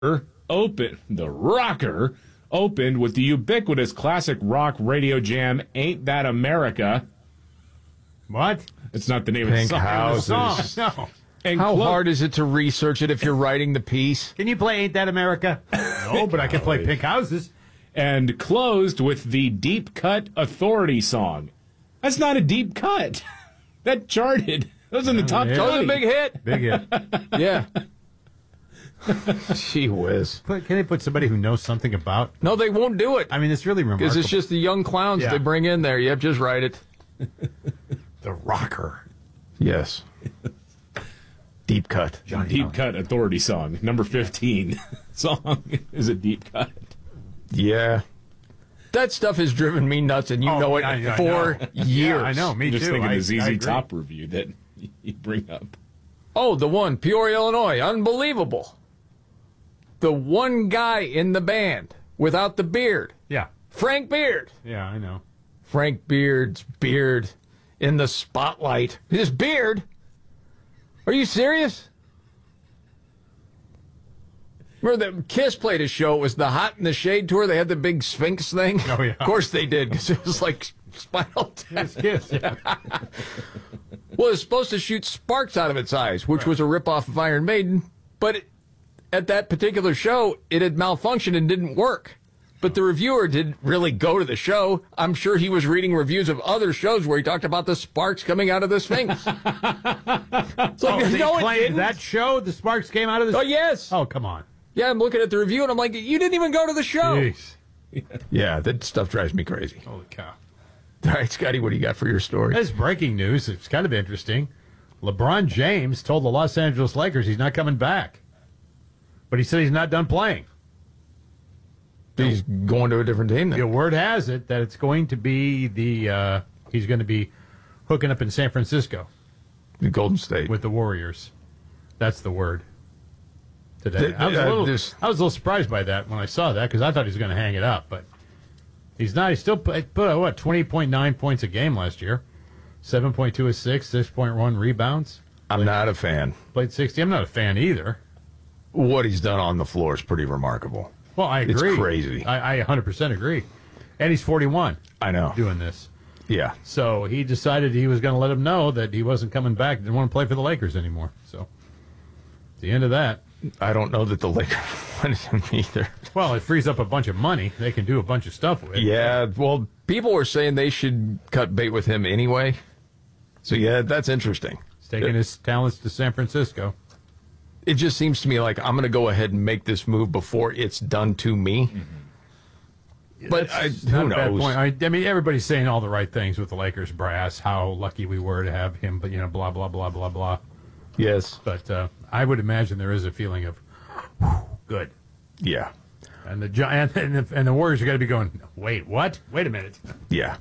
The Rocker opened with the ubiquitous classic rock radio jam, Ain't That America. What? It's not the name of the song. Houses. No. And How hard is it to research it if you're writing the piece? Can you play Ain't That America? No, but I can play Pink Houses. And closed with the Deep Cut Authority song. That's not a deep cut. That charted. That was in the top 20. That was a big hit. Big hit. Yeah. Gee whiz. Can they put somebody who knows something about? No, they won't do it. I mean, it's really remarkable. Because it's just the young clowns they bring in there. Yep, just write it. The Rocker. Yes. Deep cut. Deep Cut Authority song. Number 15 song is a deep cut. Yeah. That stuff has driven me nuts, and you know it for years. Yeah, I know. Me I'm just too. thinking the ZZ agree. Top review that you bring up. Oh, the one, Peoria, Illinois. Unbelievable. The one guy in the band without the beard. Yeah. Frank Beard. Yeah, I know. Frank Beard's beard in the spotlight. His beard? Are you serious? Remember that Kiss played a show. It was the Hot in the Shade tour. They had the big Sphinx thing. Oh, yeah. Of course they did, because it was like Spinal Tap. Kiss. Yeah. Well, it was supposed to shoot sparks out of its eyes, which was a ripoff of Iron Maiden. But at that particular show, it had malfunctioned and didn't work. But the reviewer didn't really go to the show. I'm sure he was reading reviews of other shows where he talked about the sparks coming out of the Sphinx. It's like, They no, it claimed didn't. that show, the sparks came out of the... Oh, yes. Oh, come on. Yeah, I'm looking at the review, and I'm like, you didn't even go to the show. Jeez. Yeah, that stuff drives me crazy. Holy cow. All right, Scotty, what do you got for your story? That's breaking news. It's kind of interesting. LeBron James told the Los Angeles Lakers he's not coming back. But he said he's not done playing. He's going to a different team then. The word has it that it's going to be he's going to be hooking up in San Francisco. The Golden State. With the Warriors. That's the word today. I was a little surprised by that when I saw that because I thought he was going to hang it up, but he's not. He still put, 20.9 points a game last year, 7.2 assists, 6.1 rebounds. I'm not a fan. Played 60. I'm not a fan either. What he's done on the floor is pretty remarkable. Well, I agree. It's crazy. I 100% agree. And he's 41. I know. Doing this. Yeah. So he decided he was going to let him know that he wasn't coming back, didn't want to play for the Lakers anymore. So, at the end of that. I don't know that the Lakers wanted him either. Well, it frees up a bunch of money. They can do a bunch of stuff with. Yeah, well, people were saying they should cut bait with him anyway. So, yeah, that's interesting. He's taking his talents to San Francisco. It just seems to me like I'm going to go ahead and make this move before it's done to me. Mm-hmm. But who knows? I mean, everybody's saying all the right things with the Lakers brass, how lucky we were to have him, but, blah, blah, blah, blah, blah. Yes. But I would imagine there is a feeling of, good. Yeah. And the Warriors are going to be going, wait, what? Wait a minute. Yeah.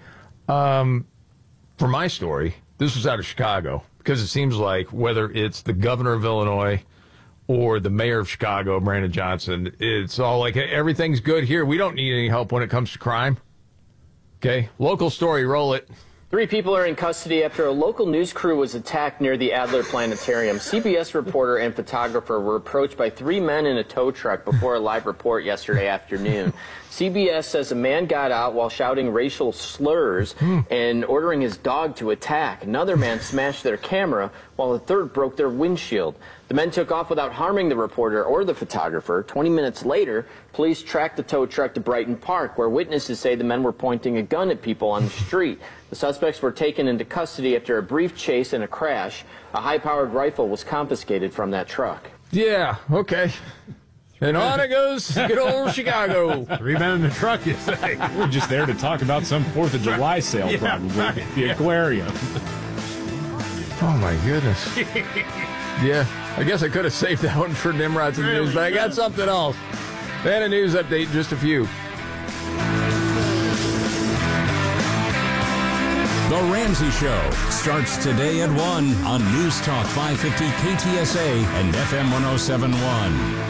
For my story, this was out of Chicago, because it seems like whether it's the governor of Illinois or the mayor of Chicago, Brandon Johnson, it's all like, hey, everything's good here. We don't need any help when it comes to crime. Okay, local story, roll it. 3 people are in custody after a local news crew was attacked near the Adler Planetarium. CBS reporter and photographer were approached by 3 men in a tow truck before a live report yesterday afternoon. CBS says a man got out while shouting racial slurs and ordering his dog to attack. Another man smashed their camera while a third broke their windshield. The men took off without harming the reporter or the photographer. 20 minutes later, police tracked the tow truck to Brighton Park, where witnesses say the men were pointing a gun at people on the street. The suspects were taken into custody after a brief chase and a crash. A high-powered rifle was confiscated from that truck. Yeah, okay. And on it goes, good old Chicago. 3 men in the truck, you say. We're just there to talk about some 4th of July sale, probably. Right. The aquarium. Oh, my goodness. Yeah, I guess I could have saved that one for Nimrod's in the news, but I got something else. And a news update, just a few. The Ramsey Show starts today at 1 on News Talk 550 KTSA and FM 107.1.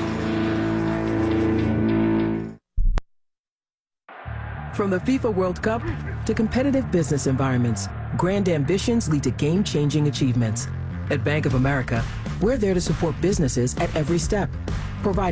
From the FIFA World Cup to competitive business environments, grand ambitions lead to game-changing achievements. At Bank of America, we're there to support businesses at every step, providing